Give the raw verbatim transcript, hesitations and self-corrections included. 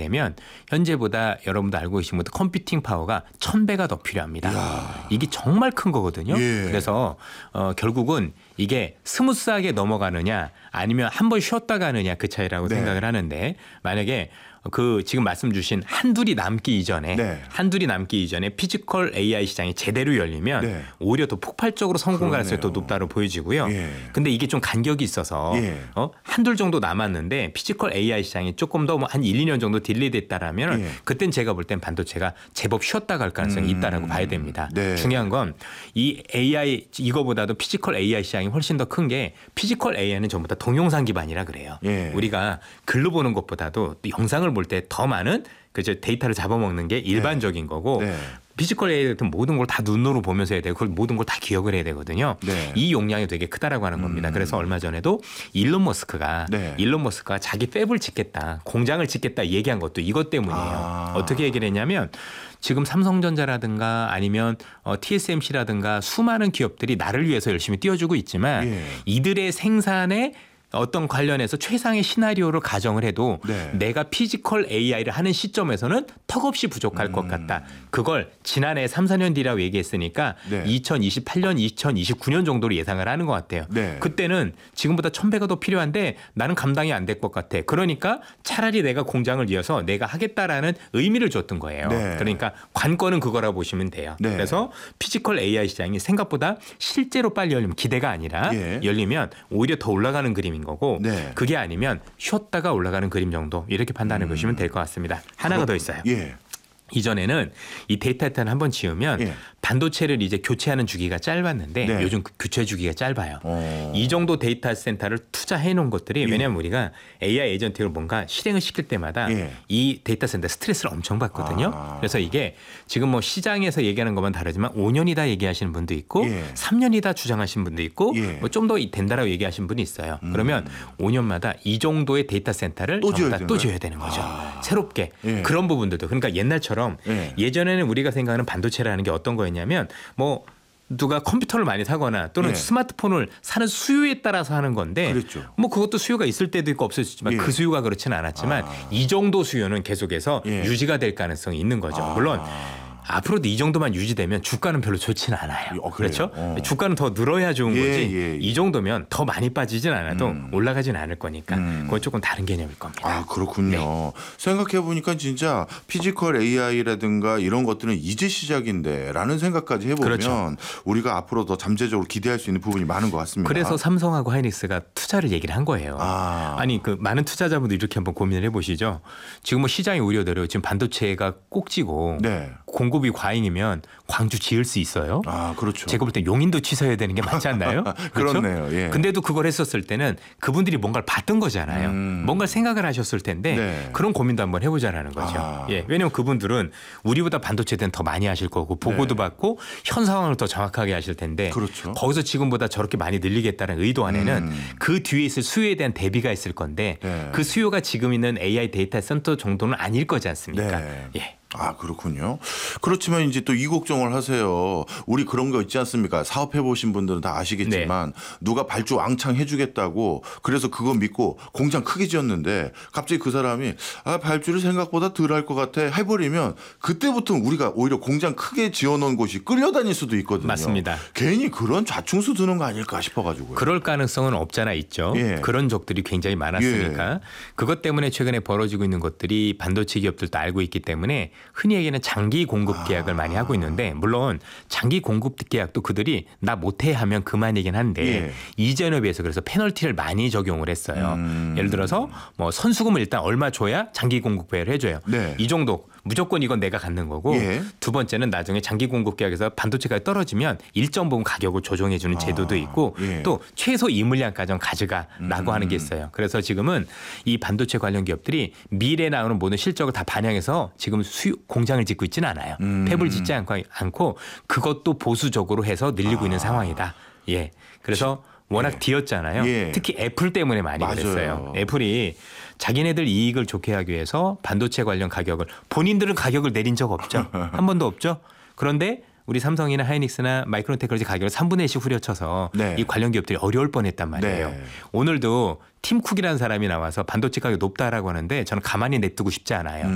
되면 현재보다 여러분도 알고 계신 것도 컴퓨팅 파워가 천 배가 더 필요합니다. 이야. 이게 정말 큰 거거든요. 예. 그래서 어, 결국은 이게 스무스하게 넘어가느냐 아니면 한 번 쉬었다 가느냐 그 차이라고 네. 생각을 하는데 만약에 그 지금 말씀 주신 한둘이 남기 이전에 네. 한둘이 남기 이전에 피지컬 에이아이 시장이 제대로 열리면 네. 오히려 더 폭발적으로 성공 가능성이 더 높다고 보여지고요. 예. 근데 이게 좀 간격이 있어서 예. 어? 한둘 정도 남았는데 피지컬 에이아이 시장이 조금 더 한 일, 이 년 정도 딜레이 됐다라면 예. 그땐 제가 볼 땐 반도체가 제법 쉬었다 갈 가능성이 음. 있다라고 봐야 됩니다. 네. 중요한 건 이 에이아이 이거보다도 피지컬 에이아이 시장이 훨씬 더 큰 게 피지컬 에이아이는 전부 다 동영상 기반이라 그래요. 예. 우리가 글로 보는 것보다도 또 영상을 볼 때 더 많은 그저 데이터를 잡아먹는 게 일반적인 네. 거고 네. 피지컬 에이아이 같은 모든 걸 다 눈으로 보면서 해야 되고 그걸 모든 걸 다 기억을 해야 되거든요. 네. 이 용량이 되게 크다라고 하는 겁니다. 음. 그래서 얼마 전에도 일론 머스크가 네. 일론 머스크가 자기 팹을 짓겠다, 공장을 짓겠다 얘기한 것도 이것 때문이에요. 아. 어떻게 얘기를 했냐면 지금 삼성전자라든가 아니면 어, 티에스엠씨라든가 수많은 기업들이 나를 위해서 열심히 띄워주고 있지만 예. 이들의 생산에 어떤 관련해서 최상의 시나리오를 가정을 해도 네. 내가 피지컬 에이아이를 하는 시점에서는 턱없이 부족할 음. 것 같다. 그걸 지난해 삼, 사 년 뒤라고 얘기했으니까 네. 이천이십팔 년, 이천이십구 년 정도로 예상을 하는 것 같아요. 네. 그때는 지금보다 천 배가 더 필요한데 나는 감당이 안 될 것 같아. 그러니까 차라리 내가 공장을 이어서 내가 하겠다라는 의미를 줬던 거예요. 네. 그러니까 관건은 그거라고 보시면 돼요. 네. 그래서 피지컬 에이아이 시장이 생각보다 실제로 빨리 열리면 기대가 아니라 예. 열리면 오히려 더 올라가는 그림인 거고 네. 그게 아니면 쉬었다가 올라가는 그림 정도 이렇게 판단해 음. 보시면 될 것 같습니다. 하나가 그럼, 더 있어요. 예. 이전에는 이 데이터 센터를 한번 지으면 예. 반도체를 이제 교체하는 주기가 짧았는데 네. 요즘 교체 주기가 짧아요. 오. 이 정도 데이터 센터를 투자해 놓은 것들이 예. 왜냐하면 우리가 에이아이 에이전트를 뭔가 실행을 시킬 때마다 예. 이 데이터 센터 스트레스를 엄청 받거든요. 아. 그래서 이게 지금 뭐 시장에서 얘기하는 것만 다르지만 오 년이다 얘기하시는 분도 있고 예. 삼 년이다 주장하시는 분도 있고 예. 뭐 좀 더 된다라고 얘기하시는 분이 있어요. 음. 그러면 오 년마다 이 정도의 데이터 센터를 또 지어야, 또 지어야 되는 거죠. 아. 새롭게 예. 그런 부분들도 그러니까 옛날처럼 예. 예전에는 우리가 생각하는 반도체라는 게 어떤 거였냐면 뭐 누가 컴퓨터를 많이 사거나 또는 예. 스마트폰을 사는 수요에 따라서 하는 건데 그랬죠. 뭐 그것도 수요가 있을 때도 있고 없을 수도 있지만 예. 그 수요가 그렇지는 않았지만 아. 이 정도 수요는 계속해서 예. 유지가 될 가능성이 있는 거죠. 아. 물론 앞으로도 이 정도만 유지되면 주가는 별로 좋지는 않아요. 어, 그렇죠? 어. 주가는 더 늘어야 좋은 예, 거지 예, 예. 이 정도면 더 많이 빠지진 않아도 음. 올라가진 않을 거니까 음. 그건 조금 다른 개념일 겁니다. 아 그렇군요. 네. 생각해보니까 진짜 피지컬 에이아이라든가 이런 것들은 이제 시작인데 라는 생각까지 해보면 그렇죠. 우리가 앞으로 더 잠재적으로 기대할 수 있는 부분이 많은 것 같습니다. 그래서 삼성하고 하이닉스가 투자를 얘기를 한 거예요. 아. 아니 그 많은 투자자분들 이렇게 한번 고민을 해보시죠. 지금 뭐 시장이 우려대로 지금 반도체가 꼭지고 네. 공급 공급이 과잉이면 광주 지을 수 있어요. 아, 그렇죠. 제가 볼 때 용인도 취소해야 되는 게 맞지 않나요? 그렇죠? 그렇네요. 예. 근데도 그걸 했었을 때는 그분들이 뭔가를 봤던 거잖아요. 음. 뭔가를 생각을 하셨을 텐데 네. 그런 고민도 한번 해보자라는 거죠. 아. 예. 왜냐하면 그분들은 우리보다 반도체에 대한 더 많이 하실 거고 보고도 네. 받고 현 상황을 더 정확하게 하실 텐데 그렇죠. 거기서 지금보다 저렇게 많이 늘리겠다는 의도 안에는 음. 그 뒤에 있을 수요에 대한 대비가 있을 건데 네. 그 수요가 지금 있는 에이아이 데이터 센터 정도는 아닐 거지 않습니까? 네. 예. 아 그렇군요. 그렇지만 이제 또 이 걱정을 하세요. 우리 그런 거 있지 않습니까? 사업해 보신 분들은 다 아시겠지만 네. 누가 발주 왕창 해주겠다고 그래서 그거 믿고 공장 크게 지었는데 갑자기 그 사람이 아 발주를 생각보다 덜 할 것 같아 해버리면 그때부터 우리가 오히려 공장 크게 지어놓은 곳이 끌려다닐 수도 있거든요. 맞습니다. 괜히 그런 좌충수 드는 거 아닐까 싶어가지고요. 그럴 가능성은 없잖아 있죠. 예. 그런 적들이 굉장히 많았으니까 예. 그것 때문에 최근에 벌어지고 있는 것들이 반도체 기업들도 알고 있기 때문에 흔히 얘기하는 장기 공급 계약을 아. 많이 하고 있는데 물론 장기 공급 계약도 그들이 나 못해 하면 그만이긴 한데 예. 이전에 비해서 그래서 페널티를 많이 적용을 했어요. 음. 예를 들어서 뭐 선수금을 일단 얼마 줘야 장기 공급 계약을 해줘요. 네. 이 정도 무조건 이건 내가 갖는 거고 예. 두 번째는 나중에 장기 공급 계약에서 반도체가 떨어지면 일정 부분 가격을 조정해 주는 제도도 아. 있고 예. 또 최소 이 물량까지 가져가라고 음. 하는 게 있어요. 그래서 지금은 이 반도체 관련 기업들이 미래에 나오는 모든 실적을 다 반영해서 지금 수요 공장을 짓고 있지는 않아요. 음. 팹을 짓지 않고, 않고 그것도 보수적으로 해서 늘리고 아. 있는 상황이다. 예. 그래서 워낙 예. 뒤였잖아요. 예. 특히 애플 때문에 많이 맞아요. 그랬어요. 애플이 자기네들 이익을 좋게 하기 위해서 반도체 관련 가격을 본인들은 가격을 내린 적 없죠. 한 번도 없죠. 그런데 우리 삼성이나 하이닉스나 마이크론 테크놀로지 가격을 삼분의 일씩 후려쳐서 네. 이 관련 기업들이 어려울 뻔했단 말이에요. 네. 오늘도 팀 쿡이라는 사람이 나와서 반도체 가격 높다라고 하는데 저는 가만히 냅두고 싶지 않아요. 음.